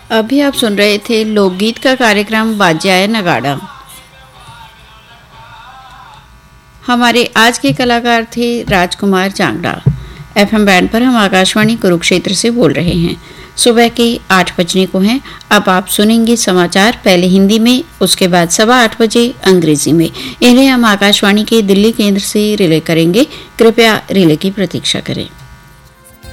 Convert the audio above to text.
अभी आप सुन रहे थे लोकगीत का कार्यक्रम बाजाए नगाड़ा। हमारे आज के कलाकार थे राजकुमार जांगड़ा। एफएम बैंड पर हम आकाशवाणी कुरुक्षेत्र से बोल रहे हैं। सुबह के 8 बजने को हैं। अब आप सुनेंगे समाचार, पहले हिंदी में, उसके बाद 8:15 बजे अंग्रेजी में। इन्हें हम आकाशवाणी के दिल्ली केंद्र से रिले करेंगे। कृपया रिले की प्रतीक्षा करें।